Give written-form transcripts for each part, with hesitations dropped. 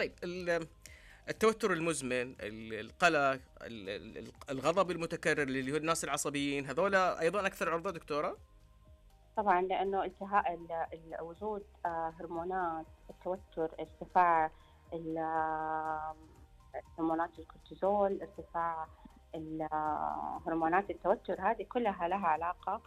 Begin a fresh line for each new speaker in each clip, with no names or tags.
طيب التوتر المزمن، القلق، الغضب المتكرر اللي هو الناس العصبيين، هذولا أيضا أكثر عرضة دكتورة؟
طبعا لأنه التهاء وجود هرمونات التوتر، ارتفاع هرمونات الكورتيزول، ارتفاع هرمونات التوتر، هذه كلها لها علاقة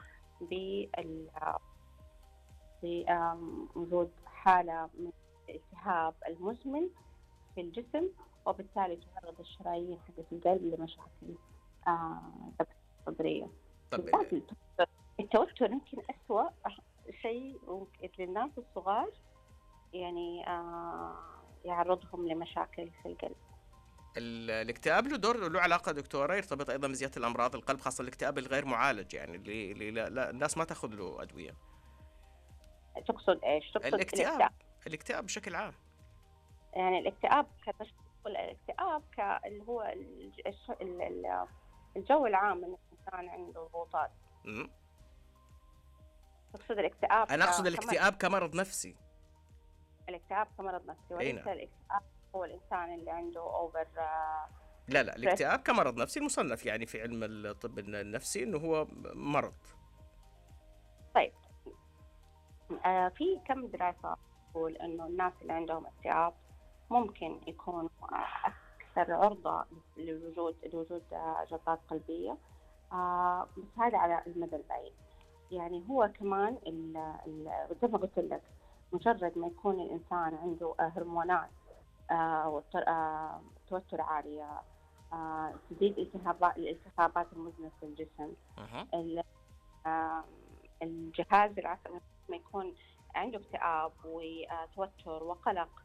بوجود حالة من الالتهاب المزمن في الجسم، وبالتالي تعرض الشرايين حقت القلب لمشاكل صدرية.
طب
التوتر يمكن أسوأ شيء للناس الصغار، يعني يعرضهم لمشاكل في القلب.
الاكتئاب له دور، له علاقة دكتورة، يرتبط أيضا بزيادة الأمراض القلب، خاصة الاكتئاب الغير معالج، يعني اللي لا الناس ما تأخذ له أدوية.
تقصد إيش؟ تقصد
الاكتئاب بشكل عام.
يعني الاكتئاب الاكتئاب اللي هو الجو العام إن الإنسان عنده ضغوطات. تقصد الاكتئاب؟
أنا أقصد الاكتئاب كمرض نفسي.
الاكتئاب كمرض نفسي، وليس الاكتئاب هو الإنسان اللي عنده أوفر.
لا الاكتئاب كمرض نفسي المصنف يعني في علم الطب النفسي إنه هو مرض.
طيب في كم دراسة تقول إنه الناس اللي عندهم اكتئاب ممكن يكونوا أكثر عرضة لوجود جلطات قلبية، بس هذا على المدى البعيد. يعني هو كمان زي ما قلت لك، مجرد ما يكون الإنسان عنده هرمونات توتر عالية، تزيد الالتهابات المزمنة في الجسم، الجهاز العصبي ما يكون عنده اكتئاب وتوتر وقلق،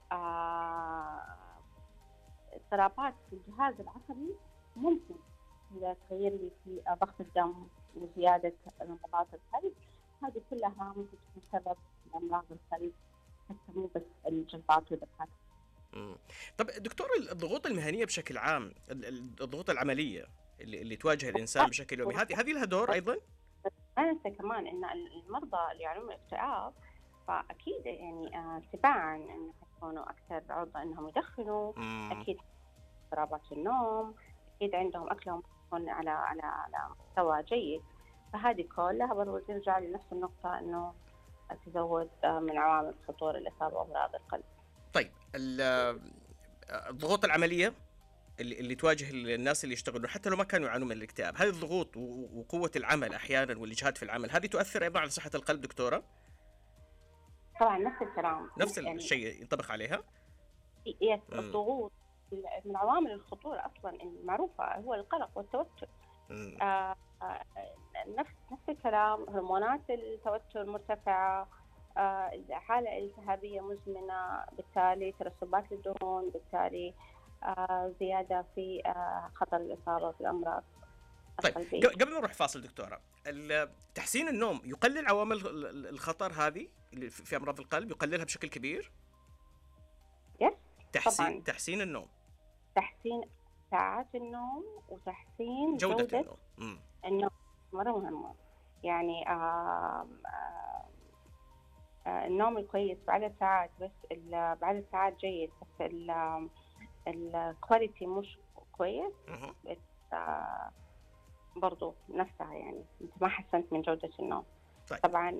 اضطرابات في الجهاز العصبي ممكن إذا تغير لي في ضغط الدم وزيادة نبضات القلب، هذه كلها ممكن تكون سبب لأمراض القلب، حتى مو بس الجلطات والذبحات.
طب دكتور، الضغوط المهنية بشكل عام، الضغوط العملية اللي تواجه الإنسان بشكل يومي، هذه لها دور أيضا؟
أنا أنسى كمان إن المرضى اللي يعانون من الاكتئاب فأكيد يعني تباعاً إنه يكونوا أكثر عرضة إنهم يدخنوا، أكيد اضطرابات النوم، أكيد عندهم أكلهم يكون على مستوى جيد، فهذه كلها برضو ترجع لنفس النقطة إنه تزود من عوامل خطورة الإصابة بأمراض القلب.
طيب الضغوط العملية اللي تواجه الناس اللي يشتغلون حتى لو ما كانوا يعانون من الاكتئاب، هذه الضغوط وقوة العمل أحيانا والإجهاد في العمل، هذه تؤثر أيضا على صحة القلب دكتورة؟
طبعا نفس الكلام،
نفس الشيء ينطبق عليها؟
الضغوط من عوامل الخطورة أصلا المعروفة هو القلق والتوتر. نفس الكلام، هرمونات التوتر مرتفعة، حالة التهابية مزمنة، بالتالي ترسبات للدهون، بالتالي زيادة في خطر الإصابة بالأمراض القلبية.
طيب قبل ما نروح فاصل دكتورة، تحسين النوم يقلل عوامل الخطر هذه اللي في أمراض القلب، يقللها بشكل كبير؟ تحسين النوم، تحسين
ساعات النوم، وتحسين
جودة
النوم مرة مهمة. يعني النوم الكويس بعد ساعات، بس بعد ساعات جيد، بس الكواليتي مش كويس، برضو نفسها، يعني انت ما حسنت من جودة النوم.
طيب.
طبعا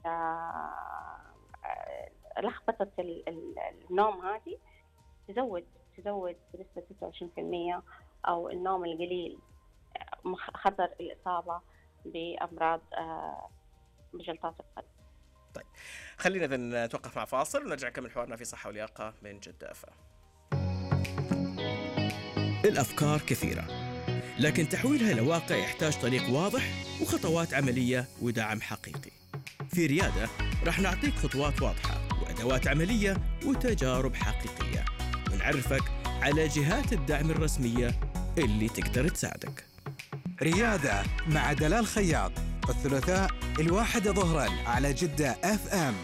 لخبطة النوم هذه تزود بنسبة 26%، أو النوم القليل خطر الإصابة بأمراض بجلطات القلب.
طيب خلينا إذن نتوقف مع فاصل ونرجع نكمل حوارنا في صحة ولياقة من جدة FM.
الأفكار كثيرة، لكن تحويلها لواقع يحتاج طريق واضح وخطوات عملية ودعم حقيقي. في ريادة راح نعطيك خطوات واضحة وأدوات عملية وتجارب حقيقية، ونعرفك على جهات الدعم الرسمية اللي تقدر تساعدك.
ريادة مع دلال خياط، الثلاثاء 1 ظهرا على جدة FM.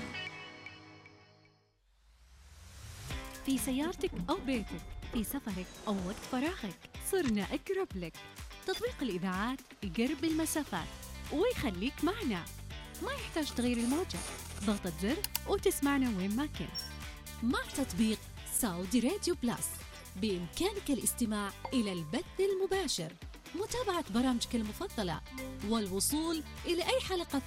في سيارتك أو بيتك، في سفرك أو وقت فراغك، صرنا أقرب لك. تطبيق الإذاعات يقرب المسافات ويخليك معنا، ما يحتاج تغيير الموجة، ضغطة زر وتسمعنا وين ما كنت. مع تطبيق سعودي راديو بلس. بإمكانك الاستماع إلى البث المباشر، متابعة برامجك المفضلة، والوصول إلى أي حلقة